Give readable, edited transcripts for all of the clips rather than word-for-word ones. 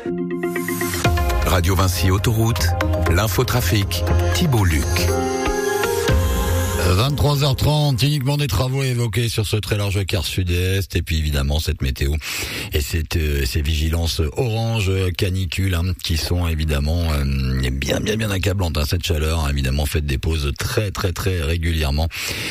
Radio Vinci Autoroute, l'infotrafic, Thibault Luc. 23h30, uniquement des travaux évoqués sur ce très large quart sud-est, et puis évidemment cette météo et ces vigilances orange canicule qui sont évidemment bien accablantes. Cette chaleur évidemment, faites des pauses très régulièrement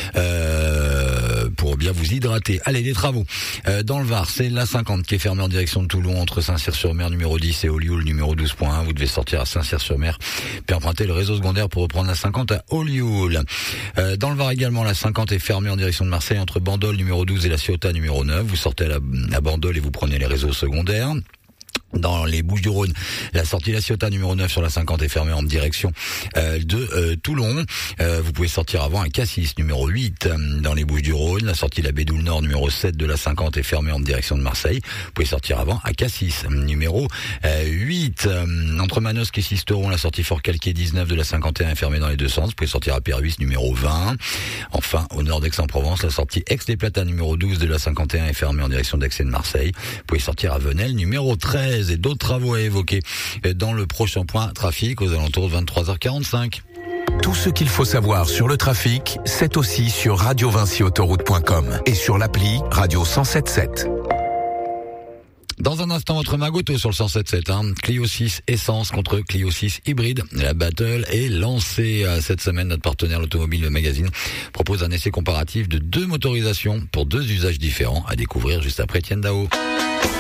pour bien vous hydrater. Allez, des travaux dans le Var, c'est la 50 qui est fermée en direction de Toulon entre Saint-Cyr-sur-Mer numéro 10 et Olioul numéro 12.1. Vous devez sortir à Saint-Cyr-sur-Mer puis emprunter le réseau secondaire pour reprendre la 50 à Olioul. Dans le Var également, la 50 est fermée en direction de Marseille entre Bandol numéro 12 et la Ciotat numéro 9. Vous sortez à Bandol et vous prenez les réseaux secondaires. Dans les Bouches-du-Rhône, la sortie La Ciotat numéro 9 sur la 50 est fermée en direction de Toulon. Vous pouvez sortir avant à Cassis numéro 8 dans les Bouches-du-Rhône. La sortie La Bédoule Nord numéro 7 de la 50 est fermée en direction de Marseille. Vous pouvez sortir avant à Cassis numéro 8. Entre Manosque et Sisteron, la sortie Fort-Calquier 19 de la 51 est fermée dans les deux sens. Vous pouvez sortir à Perruis numéro 20. Enfin, au nord d'Aix-en-Provence, la sortie Aix-les-Plata numéro 12 de la 51 est fermée en direction d'Aix et de Marseille. Vous pouvez sortir à Venelle numéro 13. Et d'autres travaux à évoquer dans le prochain point trafic aux alentours de 23h45. Tout ce qu'il faut savoir sur le trafic, c'est aussi sur radiovinciautoroute.com et sur l'appli Radio 107.7. Dans un instant, votre Magoto sur le 107.7, Clio 6 essence contre Clio 6 hybride. La battle est lancée cette semaine. Notre partenaire, l'Automobile Magazine, propose un essai comparatif de 2 motorisations pour 2 usages différents à découvrir juste après Etienne Dao.